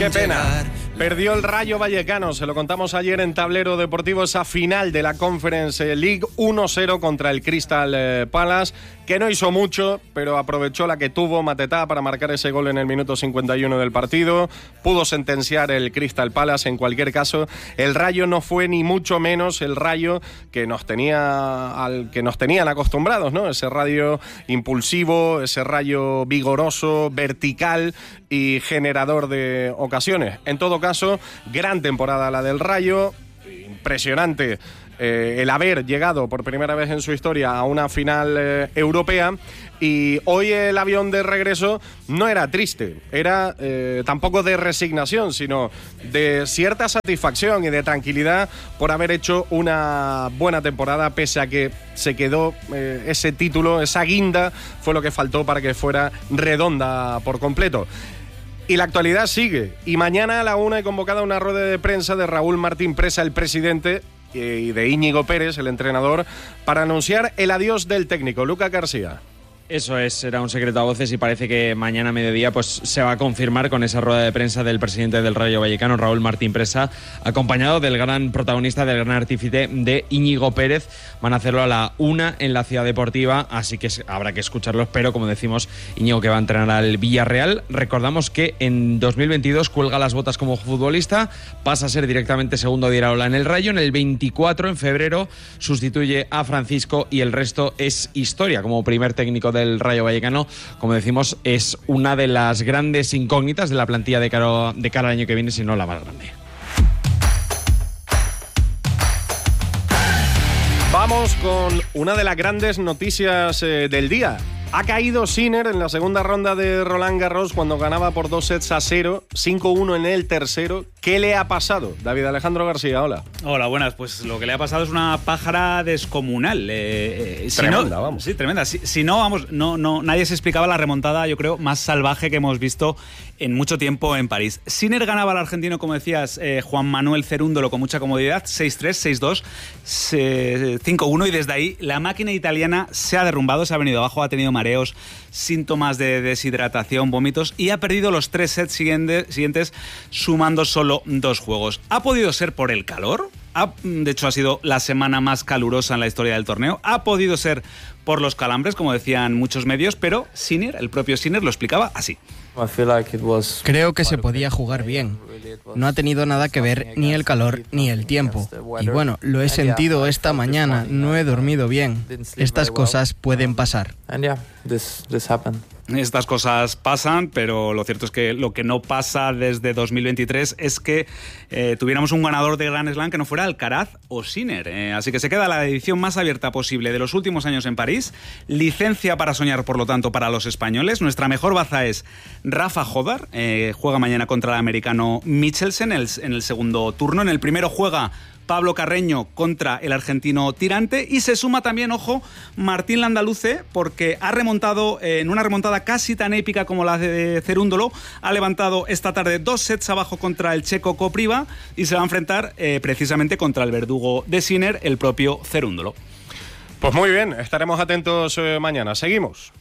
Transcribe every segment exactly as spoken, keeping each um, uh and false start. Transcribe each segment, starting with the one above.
Qué pena. Perdió el Rayo Vallecano, se lo contamos ayer en Tablero Deportivo, esa final de la Conference League uno cero contra el Crystal Palace, que no hizo mucho, pero aprovechó la que tuvo Matetá para marcar ese gol en el minuto cincuenta y uno del partido. Pudo sentenciar el Crystal Palace. En cualquier caso, el Rayo no fue ni mucho menos el Rayo que nos tenía al que nos tenían acostumbrados, ¿no? Ese Rayo impulsivo, ese Rayo vigoroso, vertical y generador de ocasiones. En todo caso, gran temporada la del Rayo, impresionante eh, el haber llegado por primera vez en su historia a una final eh, europea, y hoy el avión de regreso no era triste, era eh, tampoco de resignación, sino de cierta satisfacción y de tranquilidad por haber hecho una buena temporada, pese a que se quedó eh, ese título, esa guinda fue lo que faltó para que fuera redonda por completo. Y la actualidad sigue. Y mañana a la una he convocado una rueda de prensa de Raúl Martín Presa, el presidente, y de Íñigo Pérez, el entrenador, para anunciar el adiós del técnico. Lucas García. Eso es, era un secreto a voces y parece que mañana a mediodía pues, se va a confirmar con esa rueda de prensa del presidente del Rayo Vallecano, Raúl Martín Presa, acompañado del gran protagonista, del gran artífice de Íñigo Pérez. Van a hacerlo a la una en la Ciudad Deportiva, así que habrá que escucharlos, pero como decimos, Íñigo, que va a entrenar al Villarreal. Recordamos que en dos mil veintidós cuelga las botas como futbolista, pasa a ser directamente segundo de Iraola en el Rayo. En el veinticuatro, en febrero, sustituye a Francisco y el resto es historia como primer técnico de el Rayo Vallecano. Como decimos, es una de las grandes incógnitas de la plantilla de cara, de cara al año que viene, si no la más grande. Vamos con una de las grandes noticias eh, del día. Ha caído Sinner en la segunda ronda de Roland Garros cuando ganaba por dos sets a cero, cinco uno en el tercero. ¿Qué le ha pasado? David Alejandro García, hola. Hola, buenas. Pues lo que le ha pasado es una pájara descomunal. Eh, eh, si tremenda, no, vamos. Sí, tremenda. Si, si no, vamos, no, no, nadie se explicaba la remontada, yo creo, más salvaje que hemos visto en mucho tiempo en París. Sinner ganaba al argentino, como decías, eh, Juan Manuel Cerúndolo con mucha comodidad, seis tres, seis dos, cinco uno, y desde ahí la máquina italiana se ha derrumbado, se ha venido abajo, ha tenido mareos, síntomas de deshidratación, vómitos, y ha perdido los tres sets siguiente, siguientes, sumando solo dos juegos. ¿Ha podido ser por el calor? Ha, de hecho, ha sido la semana más calurosa en la historia del torneo. Ha podido ser por los calambres, como decían muchos medios, pero Sinner, el propio Sinner, lo explicaba así. Creo que se podía jugar bien. No ha tenido nada que ver ni el calor ni el tiempo. Y bueno, lo he sentido esta mañana, no he dormido bien. Estas cosas pueden pasar. Estas cosas pasan, pero lo cierto es que lo que no pasa desde dos mil veintitrés es que eh, tuviéramos un ganador de Grand Slam que no fuera Alcaraz o Sinner. Eh, así que se queda la edición más abierta posible de los últimos años en París. Licencia para soñar, por lo tanto, para los españoles. Nuestra mejor baza es Rafa Jodar. Eh, juega mañana contra el americano Michelsen en el, en el segundo turno. En el primero juega Pablo Carreño contra el argentino Tirante, y se suma también, ojo, Martín Landaluce, porque ha remontado eh, en una remontada casi tan épica como la de Cerúndolo. Ha levantado esta tarde dos sets abajo contra el checo Kopriva y se va a enfrentar eh, precisamente contra el verdugo de Sinner, el propio Cerúndolo. Pues muy bien, estaremos atentos eh, mañana. Seguimos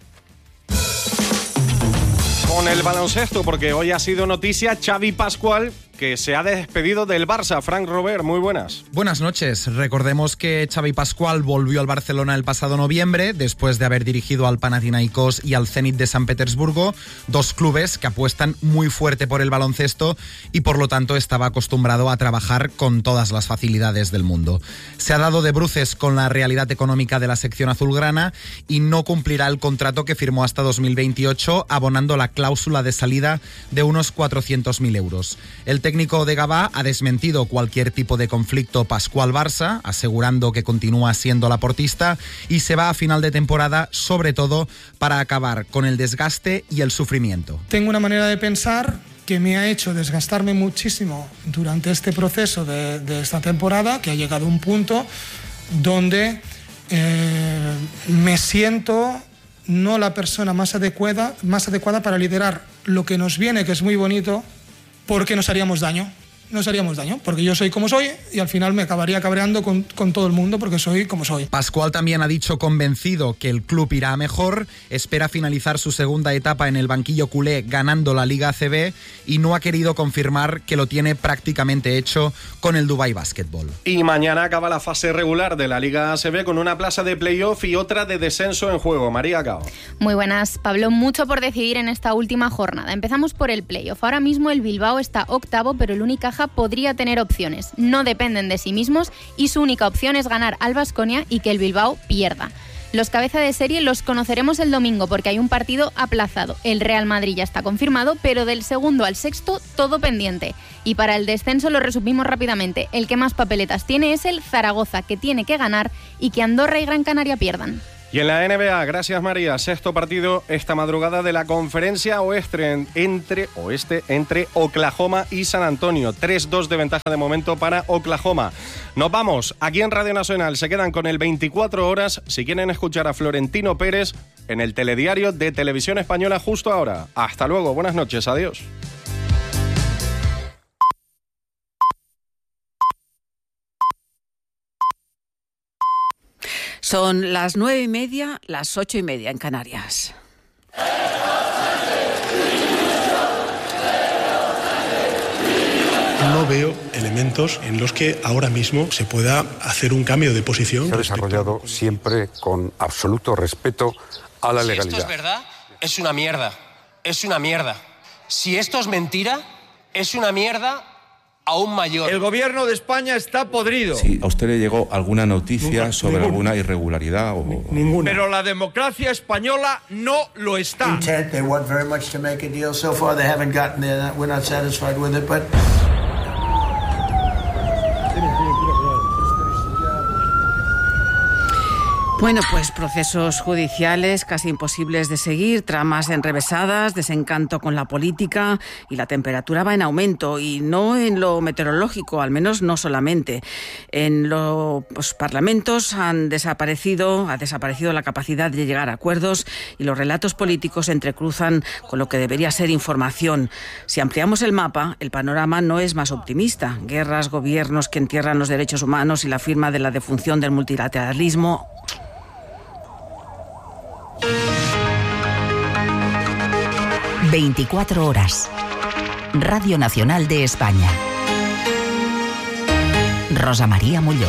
con el baloncesto, porque hoy ha sido noticia Xavi Pascual, que se ha despedido del Barça. Frank Robert, muy buenas. Buenas noches. Recordemos que Xavi Pascual volvió al Barcelona el pasado noviembre, después de haber dirigido al Panathinaikos y al Zenit de San Petersburgo, dos clubes que apuestan muy fuerte por el baloncesto y por lo tanto estaba acostumbrado a trabajar con todas las facilidades del mundo. Se ha dado de bruces con la realidad económica de la sección azulgrana y no cumplirá el contrato que firmó hasta dos mil veintiocho, abonando la cláusula de salida de unos cuatrocientos mil euros. El técnico de Gavà ha desmentido cualquier tipo de conflicto Pascual-Barça, asegurando que continúa siendo laportista y se va a final de temporada sobre todo para acabar con el desgaste y el sufrimiento. Tengo una manera de pensar que me ha hecho desgastarme muchísimo durante este proceso de, de esta temporada, que ha llegado a un punto donde eh, me siento no la persona más adecuada, más adecuada para liderar lo que nos viene, que es muy bonito, porque nos haríamos daño. nos haríamos daño, porque yo soy como soy y al final me acabaría cabreando con, con todo el mundo porque soy como soy. Pascual también ha dicho convencido que el club irá mejor, espera finalizar su segunda etapa en el banquillo culé ganando la Liga A C B y no ha querido confirmar que lo tiene prácticamente hecho con el Dubai Basketball. Y mañana acaba la fase regular de la Liga A C B con una plaza de playoff y otra de descenso en juego. María Cao. Muy buenas, Pablo. Mucho por decidir en esta última jornada. Empezamos por el playoff. Ahora mismo el Bilbao está octavo, pero el Unicaja podría tener opciones. No dependen de sí mismos y su única opción es ganar al Baskonia y que el Bilbao pierda. Los cabeza de serie los conoceremos el domingo porque hay un partido aplazado. El Real Madrid ya está confirmado, pero del segundo al sexto todo pendiente. Y para el descenso lo resumimos rápidamente. El que más papeletas tiene es el Zaragoza, que tiene que ganar y que Andorra y Gran Canaria pierdan. Y en la N B A, gracias María, sexto partido esta madrugada de la conferencia oeste entre, oeste, entre Oklahoma y San Antonio. tres dos de ventaja de momento para Oklahoma. Nos vamos, aquí en Radio Nacional se quedan con el veinticuatro horas si quieren escuchar a Florentino Pérez en el telediario de Televisión Española justo ahora. Hasta luego, buenas noches, adiós. Son las nueve y media, las ocho y media en Canarias. No veo elementos en los que ahora mismo se pueda hacer un cambio de posición. Se ha desarrollado siempre con absoluto respeto a la legalidad. Si esto es verdad, es una mierda. Es una mierda. Si esto es mentira, es una mierda aún mayor. El gobierno de España está podrido. Si a usted le llegó alguna noticia Nunca, sobre ninguna. alguna irregularidad o... Ninguna. Pero la democracia española no lo está. Intent, they want very much to make a deal. So far they haven't gotten there. We're not satisfied with it, but Bueno, pues procesos judiciales casi imposibles de seguir, tramas enrevesadas, desencanto con la política y la temperatura va en aumento y no en lo meteorológico, al menos no solamente. En los parlamentos han desaparecido, ha desaparecido la capacidad de llegar a acuerdos y los relatos políticos se entrecruzan con lo que debería ser información. Si ampliamos el mapa, el panorama no es más optimista. Guerras, gobiernos que entierran los derechos humanos y la firma de la defunción del multilateralismo. veinticuatro horas. Radio Nacional de España. Rosa María Molló.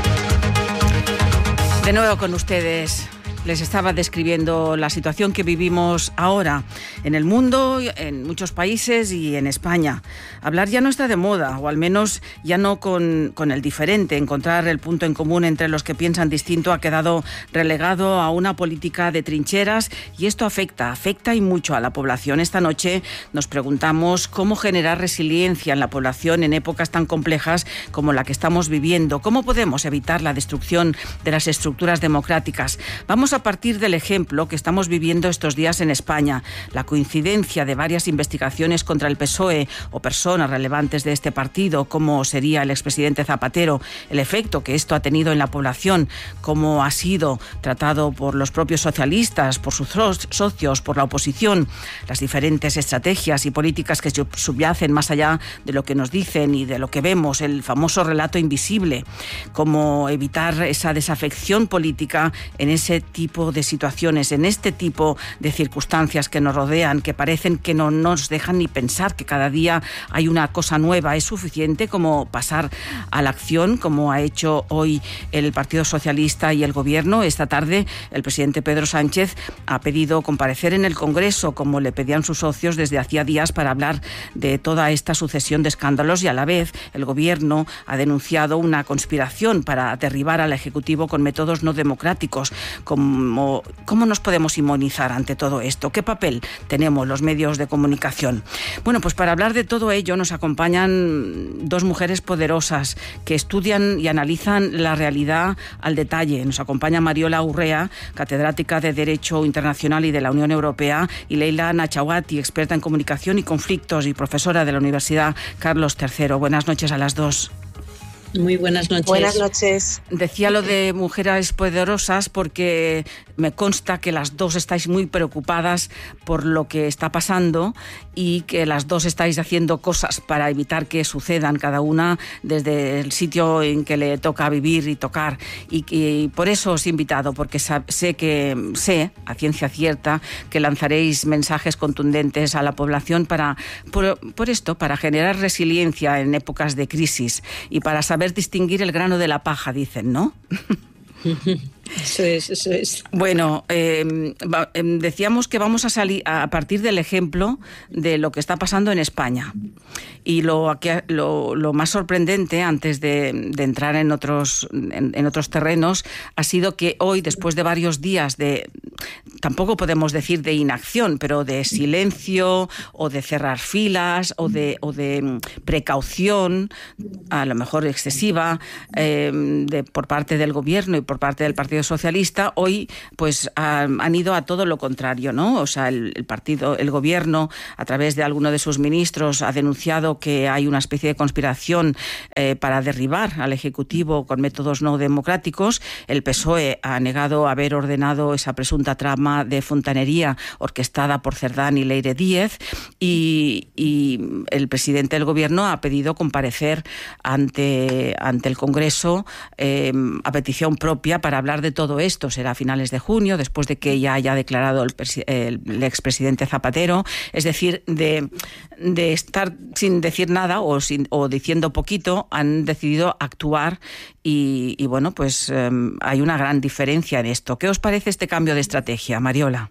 De nuevo con ustedes. Les estaba describiendo la situación que vivimos ahora en el mundo, en muchos países y en España. Hablar ya no está de moda, o al menos ya no con, con el diferente. Encontrar el punto en común entre los que piensan distinto ha quedado relegado a una política de trincheras y esto afecta, afecta y mucho a la población. Esta noche nos preguntamos cómo generar resiliencia en la población en épocas tan complejas como la que estamos viviendo. ¿Cómo podemos evitar la destrucción de las estructuras democráticas? Vamos a partir del ejemplo que estamos viviendo estos días en España, la coincidencia de varias investigaciones contra el P S O E o personas relevantes de este partido, como sería el expresidente Zapatero, el efecto que esto ha tenido en la población, cómo ha sido tratado por los propios socialistas, por sus socios, por la oposición, las diferentes estrategias y políticas que subyacen más allá de lo que nos dicen y de lo que vemos, el famoso relato invisible, cómo evitar esa desafección política en ese tipo de situaciones, en este tipo de circunstancias que nos rodean, que parecen que no nos dejan ni pensar que cada día hay una cosa nueva. Es suficiente como pasar a la acción, como ha hecho hoy el Partido Socialista y el Gobierno. Esta tarde el presidente Pedro Sánchez ha pedido comparecer en el Congreso, como le pedían sus socios desde hacía días, para hablar de toda esta sucesión de escándalos, y a la vez el Gobierno ha denunciado una conspiración para derribar al Ejecutivo con métodos no democráticos. Como ¿Cómo nos podemos inmunizar ante todo esto? ¿Qué papel tenemos los medios de comunicación? Bueno, pues para hablar de todo ello nos acompañan dos mujeres poderosas que estudian y analizan la realidad al detalle. Nos acompaña Mariola Urrea, catedrática de Derecho Internacional y de la Unión Europea, y Leila Nachawati, experta en comunicación y conflictos y profesora de la Universidad Carlos tercero. Buenas noches a las dos. Muy buenas noches. Buenas noches. Decía lo de mujeres poderosas porque me consta que las dos estáis muy preocupadas por lo que está pasando y que las dos estáis haciendo cosas para evitar que sucedan, cada una desde el sitio en que le toca vivir y tocar. Y, y por eso os he invitado, porque sé que sé, a ciencia cierta, que lanzaréis mensajes contundentes a la población para por, por esto, para generar resiliencia en épocas de crisis y para saber distinguir el grano de la paja, dicen, ¿no? Eso es, eso es. Bueno, eh, decíamos que vamos a salir a partir del ejemplo de lo que está pasando en España. Y lo, lo, lo más sorprendente, antes de, de entrar en otros, en, en otros terrenos, ha sido que hoy, después de varios días de, tampoco podemos decir de inacción, pero de silencio o de cerrar filas o de, o de precaución, a lo mejor excesiva, eh, de, por parte del gobierno y por parte del Partido Socialista, hoy pues han, han ido a todo lo contrario, ¿no? O sea, el, el partido, el gobierno, a través de alguno de sus ministros, ha denunciado que hay una especie de conspiración eh, para derribar al Ejecutivo con métodos no democráticos. El P S O E ha negado haber ordenado esa presunta trama de fontanería orquestada por Cerdán y Leire Díez, y, y el presidente del gobierno ha pedido comparecer ante, ante el Congreso eh, a petición propia para hablar de todo esto. Será a finales de junio, después de que ya haya declarado el, el, el expresidente Zapatero. Es decir, de, de estar sin decir nada o, sin, o diciendo poquito, han decidido actuar y, y bueno, pues eh, hay una gran diferencia en esto. ¿Qué os parece este cambio de estrategia, Mariola?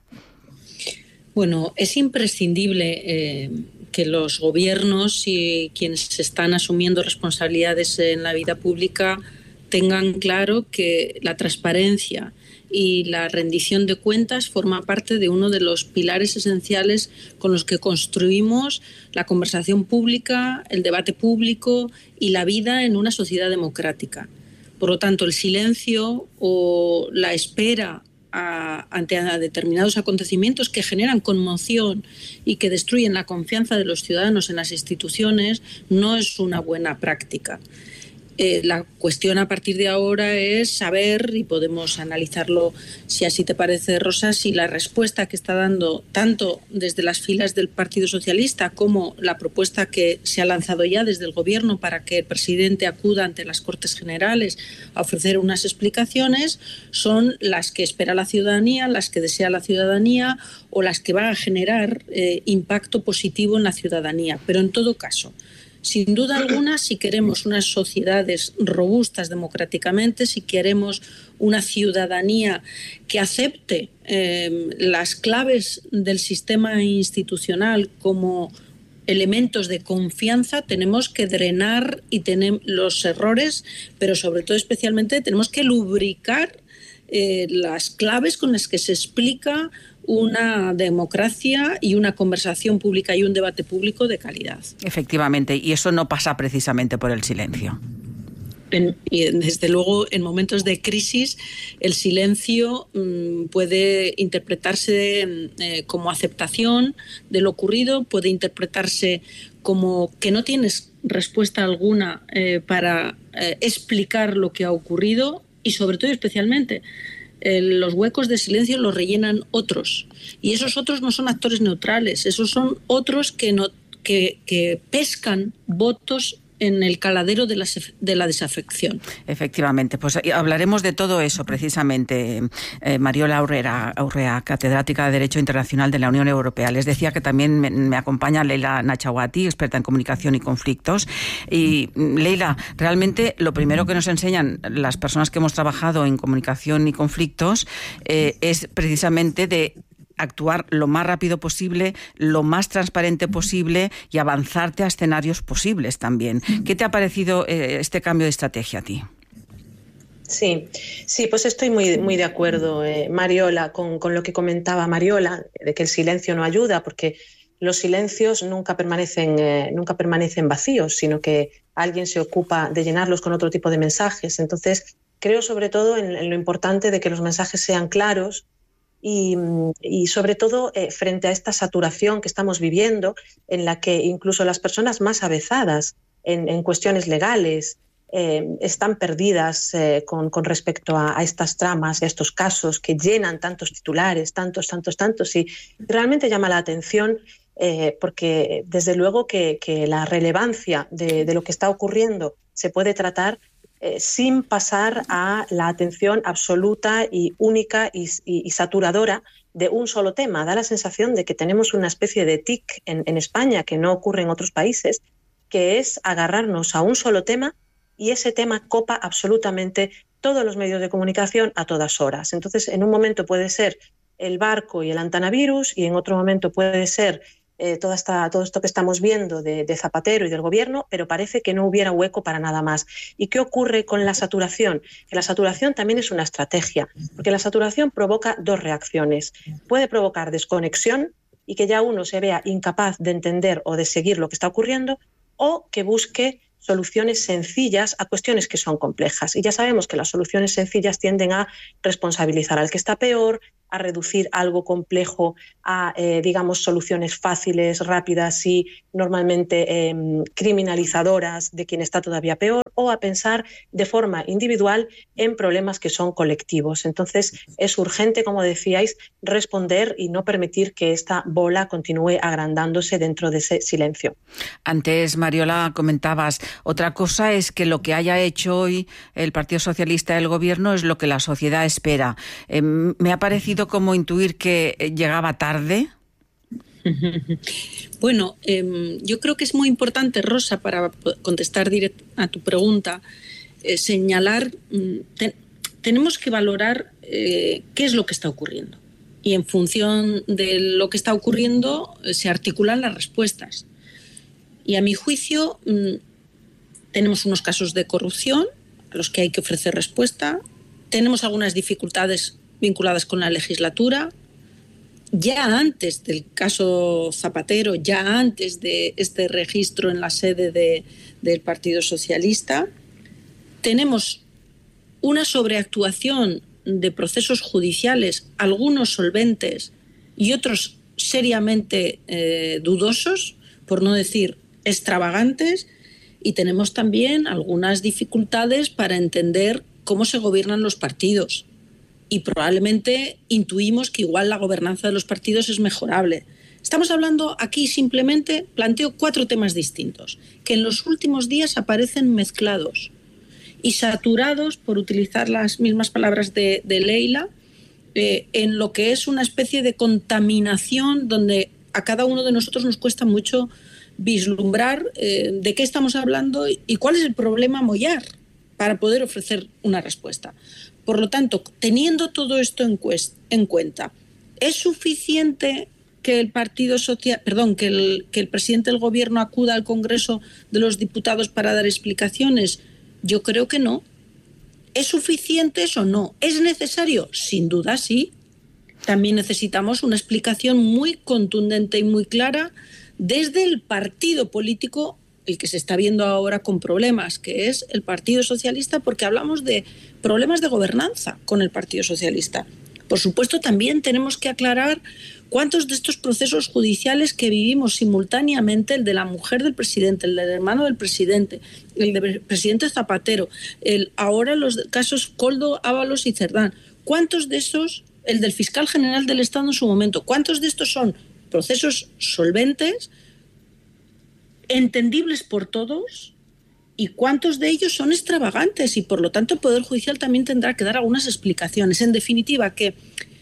Bueno, es imprescindible eh, que los gobiernos y quienes están asumiendo responsabilidades en la vida pública tengan claro que la transparencia y la rendición de cuentas forma parte de uno de los pilares esenciales con los que construimos la conversación pública, el debate público y la vida en una sociedad democrática. Por lo tanto, el silencio o la espera a, ante a determinados acontecimientos que generan conmoción y que destruyen la confianza de los ciudadanos en las instituciones no es una buena práctica. Eh, la cuestión a partir de ahora es saber, y podemos analizarlo si así te parece, Rosa, si la respuesta que está dando tanto desde las filas del Partido Socialista como la propuesta que se ha lanzado ya desde el Gobierno para que el presidente acuda ante las Cortes Generales a ofrecer unas explicaciones son las que espera la ciudadanía, las que desea la ciudadanía o las que van a generar eh, impacto positivo en la ciudadanía. Pero en todo caso, sin duda alguna, si queremos unas sociedades robustas democráticamente, si queremos una ciudadanía que acepte eh, las claves del sistema institucional como elementos de confianza, tenemos que drenar y tener los errores, pero sobre todo especialmente tenemos que lubricar eh, las claves con las que se explica una democracia y una conversación pública y un debate público de calidad. Efectivamente, y eso no pasa precisamente por el silencio. En, y desde luego, en momentos de crisis, el silencio mmm, puede interpretarse eh, como aceptación de lo ocurrido, puede interpretarse como que no tienes respuesta alguna eh, para eh, explicar lo que ha ocurrido y, sobre todo y especialmente, los huecos de silencio los rellenan otros. Y esos otros no son actores neutrales, esos son otros que, no, que, que pescan votos en el caladero de la, de la desafección. Efectivamente, pues hablaremos de todo eso precisamente. Eh, Mariola Aurrea, Aurrea, catedrática de Derecho Internacional de la Unión Europea. Les decía que también me, me acompaña Leila Nachawati, experta en comunicación y conflictos. Y Leila, realmente lo primero que nos enseñan las personas que hemos trabajado en comunicación y conflictos eh, es precisamente de actuar lo más rápido posible, lo más transparente posible y avanzarte a escenarios posibles también. ¿Qué te ha parecido eh, este cambio de estrategia a ti? Sí, sí, pues estoy muy, muy de acuerdo, eh, Mariola, con, con lo que comentaba Mariola, de que el silencio no ayuda, porque los silencios nunca permanecen, eh, nunca permanecen vacíos, sino que alguien se ocupa de llenarlos con otro tipo de mensajes. Entonces, creo sobre todo en, en lo importante de que los mensajes sean claros, Y, y sobre todo eh, frente a esta saturación que estamos viviendo, en la que incluso las personas más avezadas en, en cuestiones legales eh, están perdidas eh, con, con respecto a, a estas tramas, a estos casos que llenan tantos titulares, tantos, tantos, tantos, y realmente llama la atención eh, porque desde luego que, que la relevancia de, de lo que está ocurriendo se puede tratar eh, sin pasar a la atención absoluta y única y, y, y saturadora de un solo tema. Da la sensación de que tenemos una especie de tic en, en España que no ocurre en otros países, que es agarrarnos a un solo tema y ese tema copa absolutamente todos los medios de comunicación a todas horas. Entonces, en un momento puede ser el barco y el antanavirus y en otro momento puede ser eh, toda esta, todo esto que estamos viendo de, de Zapatero y del gobierno, pero parece que no hubiera hueco para nada más. ¿Y qué ocurre con la saturación? Que la saturación también es una estrategia, porque la saturación provoca dos reacciones. Puede provocar desconexión y que ya uno se vea incapaz de entender o de seguir lo que está ocurriendo, o que busque soluciones sencillas a cuestiones que son complejas. Y ya sabemos que las soluciones sencillas tienden a responsabilizar al que está peor, a reducir algo complejo a, eh, digamos, soluciones fáciles, rápidas y normalmente eh, criminalizadoras de quien está todavía peor, o a pensar de forma individual en problemas que son colectivos. Entonces, es urgente, como decíais, responder y no permitir que esta bola continúe agrandándose dentro de ese silencio. Antes, Mariola, comentabas, otra cosa es que lo que haya hecho hoy el Partido Socialista del Gobierno es lo que la sociedad espera. Eh, me ha parecido como intuir que llegaba tarde. Bueno, eh, yo creo que es muy importante, Rosa, para contestar direct- a tu pregunta, eh, señalar, te- tenemos que valorar eh, qué es lo que está ocurriendo. Y en función de lo que está ocurriendo eh, se articulan las respuestas. Y a mi juicio mmm, tenemos unos casos de corrupción a los que hay que ofrecer respuesta, tenemos algunas dificultades vinculadas con la legislatura. Ya antes del caso Zapatero, ya antes de este registro en la sede de, del Partido Socialista, tenemos una sobreactuación de procesos judiciales, algunos solventes y otros seriamente eh, dudosos, por no decir extravagantes, y tenemos también algunas dificultades para entender cómo se gobiernan los partidos. Y probablemente intuimos que igual la gobernanza de los partidos es mejorable. Estamos hablando aquí simplemente, planteo cuatro temas distintos, que en los últimos días aparecen mezclados y saturados, por utilizar las mismas palabras de, de Leila, eh, en lo que es una especie de contaminación donde a cada uno de nosotros nos cuesta mucho vislumbrar eh, de qué estamos hablando y cuál es el problema a mollar para poder ofrecer una respuesta. Por lo tanto, teniendo todo esto en, cuest- en cuenta, ¿es suficiente que el Partido Social, perdón, que el, que el presidente del Gobierno acuda al Congreso de los Diputados para dar explicaciones? Yo creo que no. ¿Es suficiente eso? No. ¿Es necesario? Sin duda sí. También necesitamos una explicación muy contundente y muy clara desde el partido político, el que se está viendo ahora con problemas, que es el Partido Socialista, porque hablamos de problemas de gobernanza con el Partido Socialista. Por supuesto, también tenemos que aclarar cuántos de estos procesos judiciales que vivimos simultáneamente, el de la mujer del presidente, el del hermano del presidente, el del presidente Zapatero, el, ahora los casos Koldo, Ábalos y Cerdán, ¿cuántos de esos, el del fiscal general del Estado en su momento, cuántos de estos son procesos solventes, entendibles por todos, y cuántos de ellos son extravagantes, y por lo tanto el Poder Judicial también tendrá que dar algunas explicaciones? En definitiva, que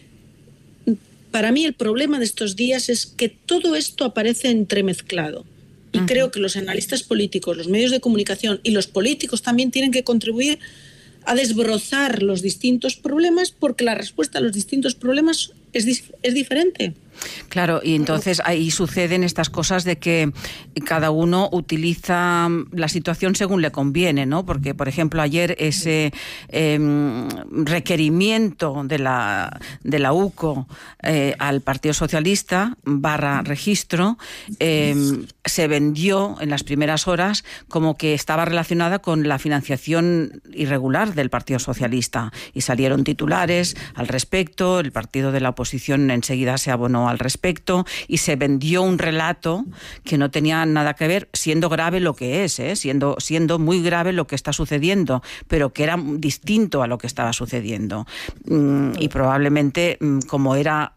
para mí el problema de estos días es que todo esto aparece entremezclado, y uh-huh. creo que los analistas políticos, los medios de comunicación y los políticos también tienen que contribuir a desbrozar los distintos problemas, porque la respuesta a los distintos problemas es, es diferente. Claro, y entonces ahí suceden estas cosas de que cada uno utiliza la situación según le conviene, ¿no? Porque, por ejemplo, ayer ese eh, requerimiento de la, de la U C O eh, al Partido Socialista, barra registro, eh, se vendió en las primeras horas como que estaba relacionada con la financiación irregular del Partido Socialista, y salieron titulares al respecto. El partido de la oposición enseguida se abonó opinó al respecto y se vendió un relato que no tenía nada que ver, siendo grave lo que es, ¿eh? siendo, siendo muy grave lo que está sucediendo, pero que era distinto a lo que estaba sucediendo. Mm, y probablemente, mm, como era...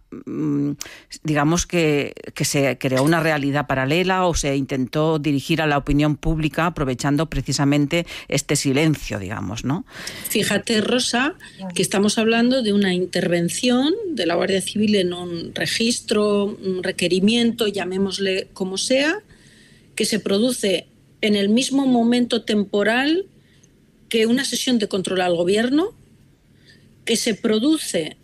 digamos que, que se creó una realidad paralela o se intentó dirigir a la opinión pública aprovechando precisamente este silencio, digamos, ¿no? Fíjate, Rosa, que estamos hablando de una intervención de la Guardia Civil en un registro, un requerimiento, llamémosle como sea, que se produce en el mismo momento temporal que una sesión de control al gobierno, que se produce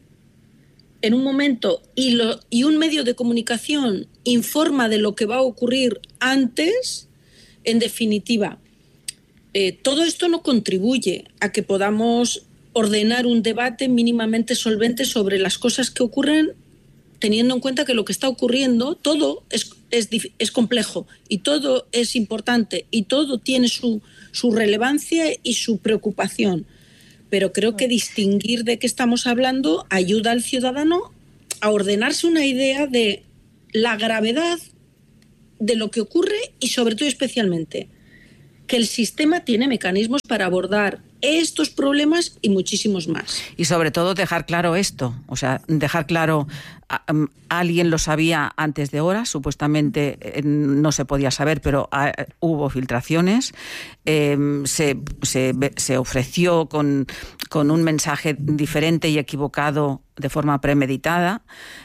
en un momento y, lo, y un medio de comunicación informa de lo que va a ocurrir antes. En definitiva, eh, todo esto no contribuye a que podamos ordenar un debate mínimamente solvente sobre las cosas que ocurren, teniendo en cuenta que lo que está ocurriendo, todo es, es, es complejo y todo es importante y todo tiene su, su relevancia y su preocupación. Pero creo que distinguir de qué estamos hablando ayuda al ciudadano a ordenarse una idea de la gravedad de lo que ocurre y, sobre todo, especialmente, que el sistema tiene mecanismos para abordar estos problemas y muchísimos más. Y sobre todo dejar claro esto, o sea, dejar claro, a, a, alguien lo sabía antes de horas, supuestamente eh, no se podía saber, pero a, hubo filtraciones, eh, se, se, se ofreció con, con un mensaje diferente y equivocado de forma premeditada,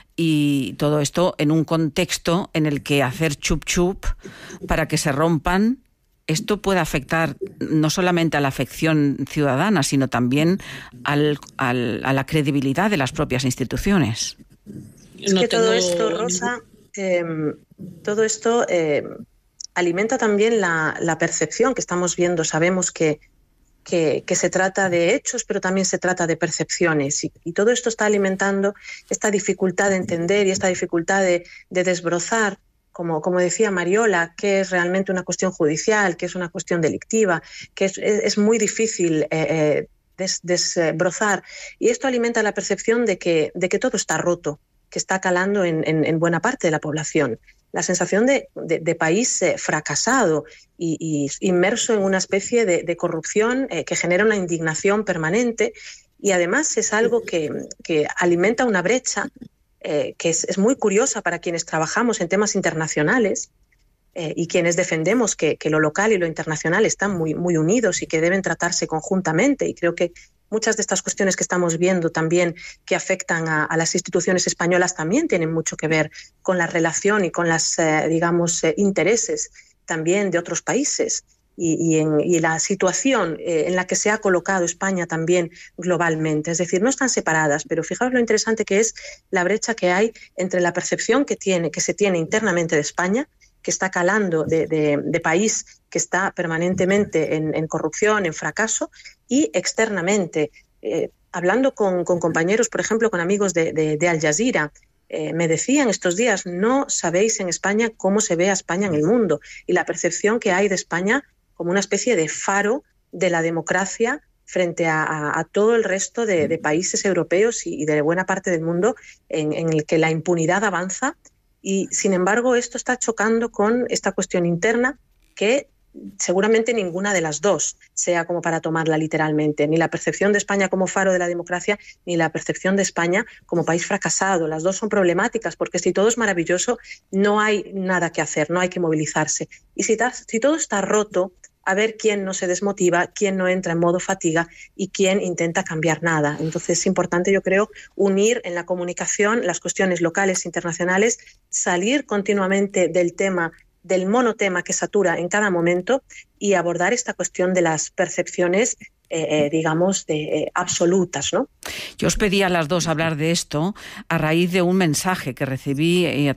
y todo esto en un contexto en el que hacer chup chup para que se rompan, esto puede afectar no solamente a la afección ciudadana, sino también al, al, a la credibilidad de las propias instituciones. Es que todo esto, Rosa, eh, todo esto eh, alimenta también la, la percepción que estamos viendo. Sabemos que, que, que se trata de hechos, pero también se trata de percepciones. Y, y todo esto está alimentando esta dificultad de entender y esta dificultad de, de desbrozar, Como, como decía Mariola, que es realmente una cuestión judicial, que es una cuestión delictiva, que es, es, es muy difícil eh, des, desbrozar. Y esto alimenta la percepción de que, de que todo está roto, que está calando en, en, en buena parte de la población. La sensación de, de, de país eh, fracasado y, y inmerso en una especie de, de corrupción eh, que genera una indignación permanente, y además es algo que, que alimenta una brecha Eh, que es, es muy curiosa para quienes trabajamos en temas internacionales eh, y quienes defendemos que, que lo local y lo internacional están muy, muy unidos y que deben tratarse conjuntamente. Y creo que muchas de estas cuestiones que estamos viendo también que afectan a, a las instituciones españolas también tienen mucho que ver con la relación y con los, eh, digamos, eh, intereses también de otros países. Y, y, en, y la situación eh, en la que se ha colocado España también globalmente. Es decir, no están separadas, pero fijaos lo interesante que es la brecha que hay entre la percepción que, tiene, que se tiene internamente de España, que está calando de, de, de país que está permanentemente en, en corrupción, en fracaso, y externamente. Eh, hablando con, con compañeros, por ejemplo, con amigos de, de, de Al Jazeera, Eh, me decían estos días, no sabéis en España cómo se ve a España en el mundo, y la percepción que hay de España como una especie de faro de la democracia frente a, a, a todo el resto de, de países europeos y, y de buena parte del mundo en, en el que la impunidad avanza, y sin embargo esto está chocando con esta cuestión interna que seguramente ninguna de las dos sea como para tomarla literalmente, ni la percepción de España como faro de la democracia, ni la percepción de España como país fracasado. Las dos son problemáticas, porque si todo es maravilloso, no hay nada que hacer, no hay que movilizarse. Y si, ta, si todo está roto, a ver quién no se desmotiva, quién no entra en modo fatiga y quién intenta cambiar nada. Entonces es importante, yo creo, unir en la comunicación las cuestiones locales e internacionales, salir continuamente del tema del monotema que satura en cada momento y abordar esta cuestión de las percepciones, eh, eh, digamos, de, eh, absolutas, ¿no? Yo os pedí a las dos hablar de esto a raíz de un mensaje que recibí eh,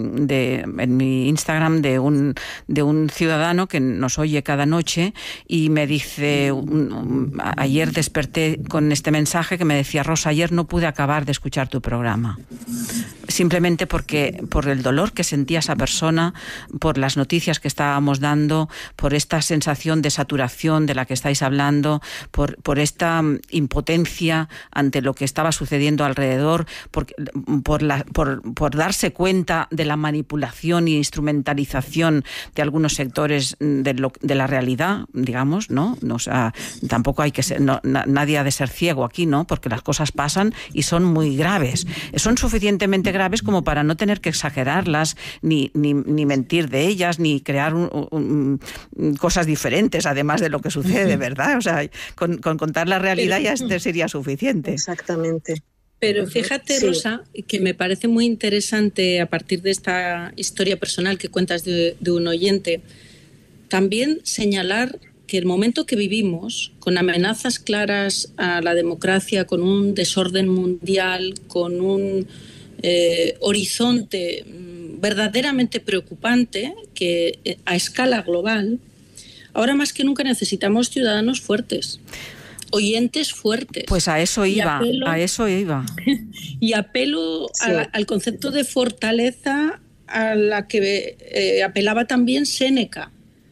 de, en mi Instagram de un, de un ciudadano que nos oye cada noche y me dice, un, un, ayer desperté con este mensaje que me decía: Rosa, ayer no pude acabar de escuchar tu programa. simplemente porque por el dolor que sentía esa persona, por las noticias que estábamos dando, por esta sensación de saturación de la que estáis hablando, por, por esta impotencia ante lo que estaba sucediendo alrededor, por, por, la, por, por darse cuenta de la manipulación e instrumentalización de algunos sectores de, lo, de la realidad, digamos, ¿no? O sea, tampoco hay que ser, no, na, nadie ha de ser ciego aquí, ¿no? Porque las cosas pasan y son muy graves. Son suficientemente graves como para no tener que exagerarlas, ni, ni, ni mentir de ellas, ni crear un, un, un, cosas diferentes, además de lo que sucede, ¿verdad? O sea, con, con contar la realidad ya este sería suficiente. Exactamente. Pero fíjate, sí. Rosa, que me parece muy interesante a partir de esta historia personal que cuentas de, de un oyente, también señalar que el momento que vivimos, con amenazas claras a la democracia, con un desorden mundial, con un eh, horizonte verdaderamente preocupante, que a escala global, ahora más que nunca necesitamos ciudadanos fuertes. Oyentes fuertes. Pues a eso iba, apelo, a eso iba. Y apelo sí. a, al concepto de fortaleza a la que eh, apelaba también Séneca.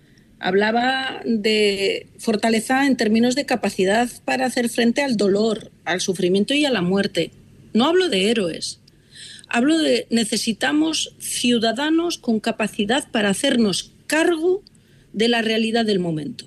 Hablaba de fortaleza en términos de capacidad para hacer frente al dolor, al sufrimiento y a la muerte. No hablo de héroes. Hablo de necesitamos ciudadanos con capacidad para hacernos cargo de la realidad del momento.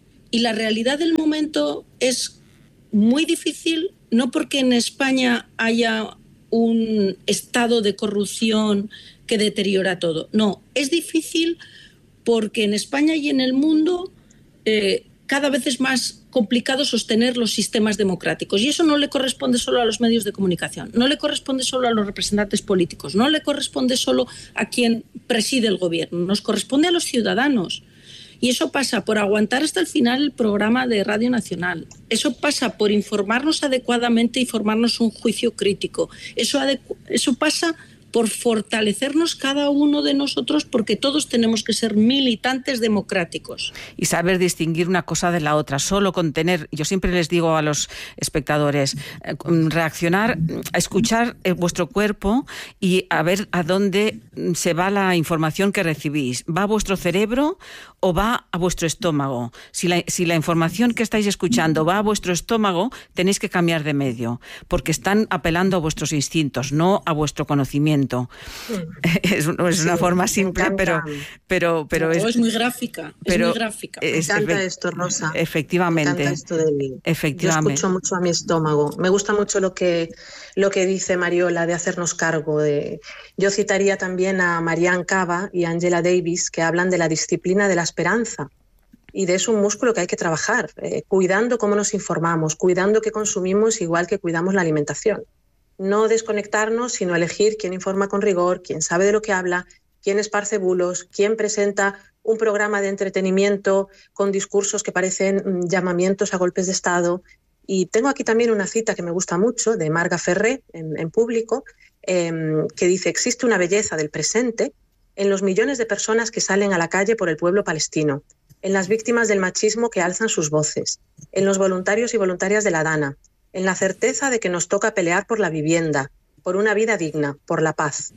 Y la realidad del momento es muy difícil, no porque en España haya un estado de corrupción que deteriora todo. No, es difícil porque en España y en el mundo eh, cada vez es más complicado sostener los sistemas democráticos. Y eso no le corresponde solo a los medios de comunicación, no le corresponde solo a los representantes políticos, no le corresponde solo a quien preside el gobierno, nos corresponde a los ciudadanos. Y eso pasa por aguantar hasta el final el programa de Radio Nacional. Eso pasa por informarnos adecuadamente y formarnos un juicio crítico. Eso, eso pasa por fortalecernos cada uno de nosotros, porque todos tenemos que ser militantes democráticos. Y saber distinguir una cosa de la otra. Solo con tener, yo siempre les digo a los espectadores, eh, reaccionar, escuchar eh, vuestro cuerpo y a ver a dónde se va la información que recibís. ¿Va a vuestro cerebro o va a vuestro estómago? Si la, si la información que estáis escuchando va a vuestro estómago, tenéis que cambiar de medio, porque están apelando a vuestros instintos, no a vuestro conocimiento. Sí. Es, es una sí, forma simple, pero, pero, pero no, es, es muy gráfica. Pero es muy gráfica. Me encanta esto, Rosa. Efectivamente. Me encanta esto de Efectivamente. Yo escucho mucho a mi estómago. Me gusta mucho lo que, lo que dice Mariola de hacernos cargo. De... Yo citaría también a Marianne Cava y Angela Davis, que hablan de la disciplina de la esperanza. Y de eso un músculo que hay que trabajar, eh, cuidando cómo nos informamos, cuidando qué consumimos, igual que cuidamos la alimentación. No desconectarnos, sino elegir quién informa con rigor, quién sabe de lo que habla, quién esparce bulos, quién presenta un programa de entretenimiento con discursos que parecen llamamientos a golpes de Estado. Y tengo aquí también una cita que me gusta mucho de Marga Ferré en, en Público, eh, que dice: existe una belleza del presente en los millones de personas que salen a la calle por el pueblo palestino, en las víctimas del machismo que alzan sus voces, en los voluntarios y voluntarias de la Dana, en la certeza de que nos toca pelear por la vivienda, por una vida digna, por la paz.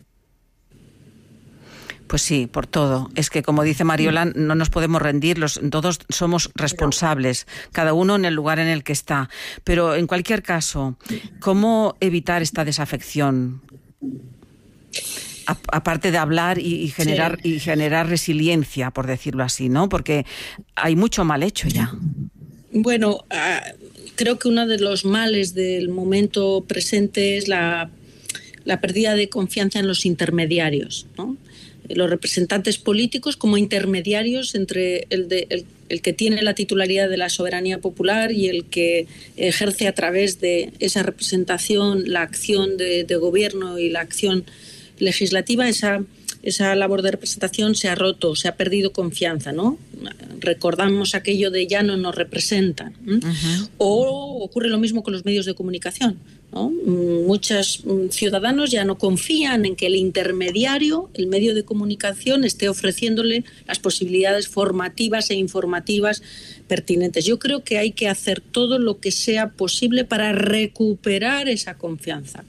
Pues sí, por todo. Es que, como dice Mariola, no nos podemos rendir, los, todos somos responsables, cada uno en el lugar en el que está. Pero, en cualquier caso, ¿cómo evitar esta desafección? A, aparte de hablar y, y, generar, sí. y generar resiliencia, por decirlo así, ¿no? Porque hay mucho mal hecho ya. Bueno, uh, creo que uno de los males del momento presente es la, la pérdida de confianza en los intermediarios, ¿no? Los representantes políticos como intermediarios entre el, de, el, el que tiene la titularidad de la soberanía popular y el que ejerce a través de esa representación la acción de, de gobierno y la acción legislativa. Esa, esa labor de representación se ha roto, se ha perdido confianza, ¿no? Recordamos aquello de ya no nos representan. Uh-huh. O ocurre lo mismo con los medios de comunicación, ¿no? Muchos ciudadanos ya no confían en que el intermediario, el medio de comunicación, esté ofreciéndole las posibilidades formativas e informativas pertinentes. Yo creo que hay que hacer todo lo que sea posible para recuperar esa confianza.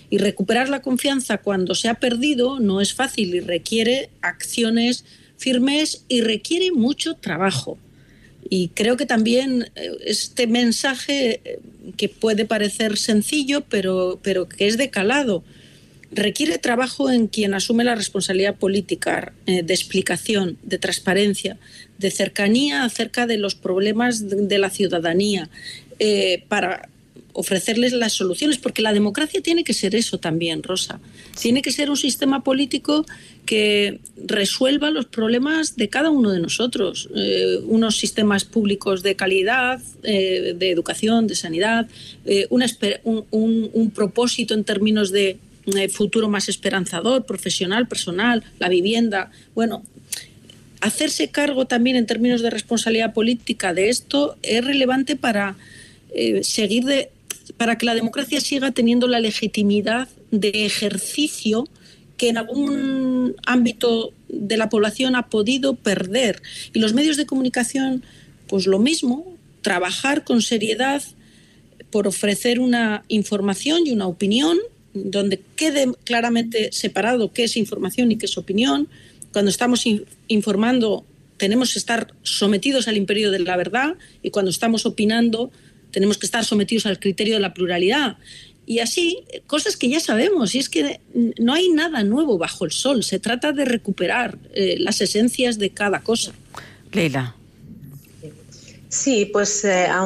Y recuperar la confianza cuando se ha perdido no es fácil y requiere acciones firmes y requiere mucho trabajo. Y creo que también este mensaje, que puede parecer sencillo, pero, pero que es de calado, requiere trabajo en quien asume la responsabilidad política, eh, de explicación, de transparencia, de cercanía acerca de los problemas de, de la ciudadanía, eh, para ofrecerles las soluciones, porque la democracia tiene que ser eso también, Rosa. Tiene que ser un sistema político que resuelva los problemas de cada uno de nosotros. Eh, unos sistemas públicos de calidad, eh, de educación, de sanidad, eh, una, un, un, un propósito en términos de eh, futuro más esperanzador, profesional, personal, la vivienda. Bueno, hacerse cargo también en términos de responsabilidad política de esto es relevante para eh, seguir de para que la democracia siga teniendo la legitimidad de ejercicio que en algún ámbito de la población ha podido perder. Y los medios de comunicación, pues lo mismo, trabajar con seriedad por ofrecer una información y una opinión donde quede claramente separado qué es información y qué es opinión. Cuando estamos in- informando tenemos que estar sometidos al imperio de la verdad, y cuando estamos opinando tenemos que estar sometidos al criterio de la pluralidad. Y así, cosas que ya sabemos. Y es que no hay nada nuevo bajo el sol. Se trata de recuperar eh, las esencias de cada cosa. Leila. Sí, pues eh,